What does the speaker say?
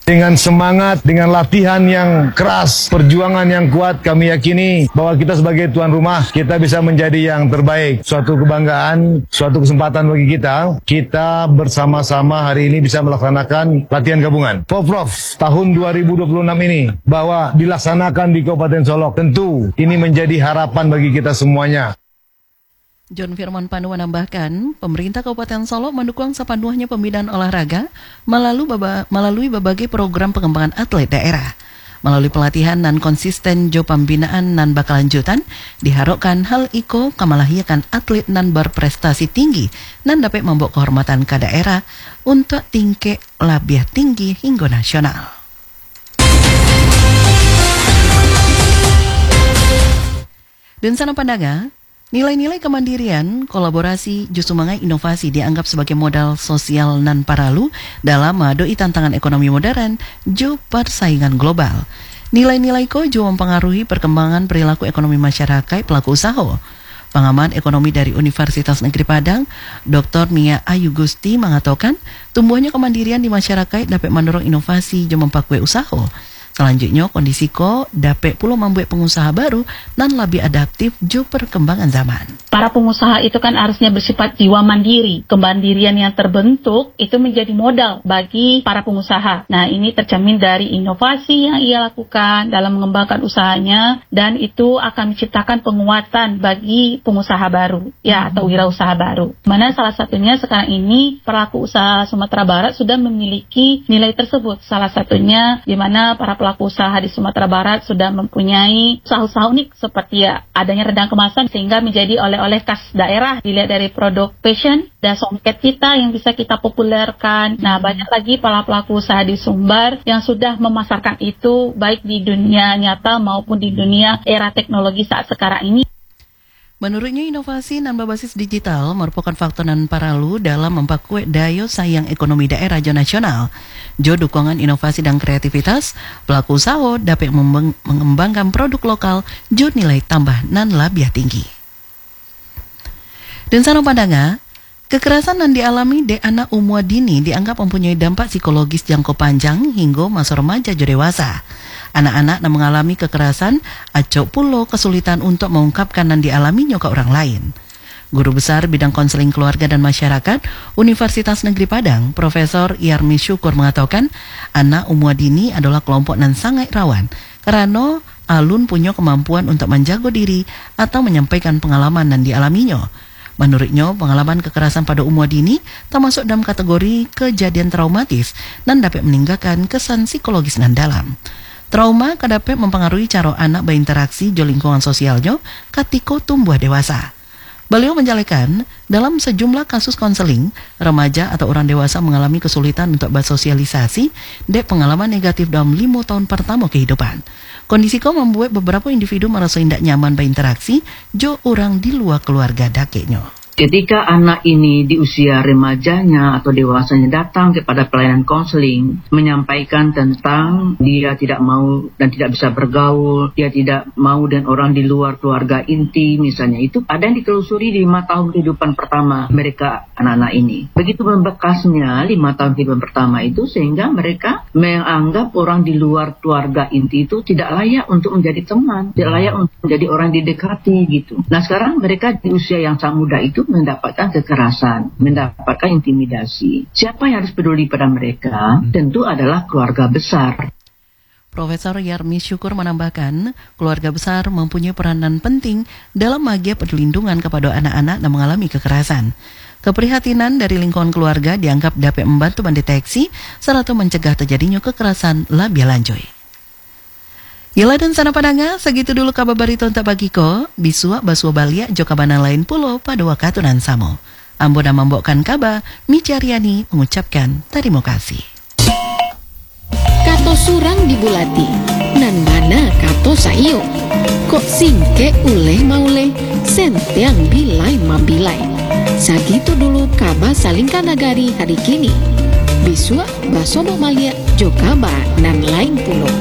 Dengan semangat, dengan latihan yang keras, perjuangan yang kuat, kami yakini bahwa kita sebagai tuan rumah, kita bisa menjadi yang terbaik. Suatu kebanggaan, suatu kesempatan bagi kita. Kita bersama-sama hari ini bisa melaksanakan latihan gabungan. Poprov tahun 2026 ini, bahwa dilaksanakan di Kabupaten Solok. Tentu ini menjadi harapan bagi kita semuanya. John Firman Pandu menambahkan, pemerintah Kabupaten Solok mendukung sepenuhnya pembinaan olahraga melalui berbagai program pengembangan atlet daerah. Melalui pelatihan dan konsisten jo pembinaan dan berkelanjutan, diharapkan hal iko kamalahiakan atlet dan berprestasi tinggi dan dapat membawa kehormatan ke daerah untuk tingkat lebih tinggi hingga nasional. Dan sana pandangan, nilai-nilai kemandirian, kolaborasi, justru mengai inovasi dianggap sebagai modal sosial nan paralu dalam menghadapi tantangan ekonomi modern jo persaingan global. Nilai-nilai ko jo mempengaruhi perkembangan perilaku ekonomi masyarakat pelaku usaha. Pengamat ekonomi dari Universitas Negeri Padang, Dr. Nia Ayu Gusti mengatakan, tumbuhnya kemandirian di masyarakat dapat mendorong inovasi jo mempakwe usaha. Selanjutnya, kondisi ko dapat pula membuat pengusaha baru dan lebih adaptif jo perkembangan zaman. Para pengusaha itu kan harusnya bersifat jiwa mandiri. Kemandirian yang terbentuk itu menjadi modal bagi para pengusaha. Nah, ini tercermin dari inovasi yang ia lakukan dalam mengembangkan usahanya, dan itu akan menciptakan penguatan bagi pengusaha baru, ya, atau wirausaha baru. Mana salah satunya sekarang ini pelaku usaha Sumatera Barat sudah memiliki nilai tersebut. Salah satunya di mana para pelaku usaha di Sumatera Barat sudah mempunyai usaha-usaha unik seperti adanya rendang kemasan sehingga menjadi oleh-oleh khas daerah, dilihat dari produk fashion dan songket kita yang bisa kita populerkan. Nah, banyak lagi para pelaku usaha di Sumbar yang sudah memasarkan itu baik di dunia nyata maupun di dunia era teknologi saat sekarang ini. Menurutnya, inovasi dan berbasis digital merupakan faktor nan paralu dalam memperkuat daya saing ekonomi daerah jo nasional. Jo dukungan inovasi dan kreativitas, pelaku usaha dapat mengembangkan produk lokal jo nilai tambah nan lebih tinggi. Dan sana pandangan, kekerasan yang dialami de anak umur dini dianggap mempunyai dampak psikologis jangka panjang hingga masa remaja jo dewasa. Anak-anak yang mengalami kekerasan acok pulo kesulitan untuk mengungkapkan yang dialaminya ke orang lain. Guru Besar Bidang Konseling Keluarga dan Masyarakat Universitas Negeri Padang, Profesor Yarmi Syukur mengatakan, anak umur dini adalah kelompok yang sangat rawan karena alun punya kemampuan untuk menjaga diri atau menyampaikan pengalaman yang dialaminya. Menurutnya, pengalaman kekerasan pada umur dini termasuk dalam kategori kejadian traumatis dan dapat meninggalkan kesan psikologis yang dalam. Trauma dapat mempengaruhi cara anak berinteraksi di lingkungan sosialnya ketika tumbuh dewasa. Beliau menjelaskan, dalam sejumlah kasus konseling, remaja atau orang dewasa mengalami kesulitan untuk bersosialisasi dan pengalaman negatif dalam 5 tahun pertama kehidupan. Kondisi itu membuat beberapa individu merasa tidak nyaman berinteraksi jo orang di luar keluarga dakenya. Ketika anak ini di usia remajanya atau dewasanya datang kepada pelayanan konseling, menyampaikan tentang dia tidak mau dan tidak bisa bergaul, dia tidak mau dengan orang di luar keluarga inti misalnya, itu ada yang ditelusuri di 5 tahun kehidupan pertama mereka, anak-anak ini. Begitu membekasnya 5 tahun kehidupan pertama itu, sehingga mereka menganggap orang di luar keluarga inti itu tidak layak untuk menjadi teman, tidak layak untuk menjadi orang didekati gitu. Nah, sekarang mereka di usia yang sangat muda itu mendapatkan kekerasan, mendapatkan intimidasi. Siapa yang harus peduli pada mereka? Tentu adalah keluarga besar. Profesor Yarmi Syukur menambahkan, keluarga besar mempunyai peranan penting dalam magia perlindungan kepada anak-anak yang mengalami kekerasan. Keprihatinan dari lingkungan keluarga dianggap dapat membantu mendeteksi serta mencegah terjadinya kekerasan lebih lanjut. Yalah dan sana padanga, segitu dulu kabar berita untuk bagiko, bisua basua balia joka bana lain pulau pada wakatunan samo. Ambo dan membawakan kabar, Micariani mengucapkan terima kasih. Kato surang dibulati, nan mana kato sayo. Kok singke uleh mauleh, sentiang bilai mabilai. Segitu dulu kabar salingkan nagari hari kini. Bisua baso malia joka ba nan lain pulau.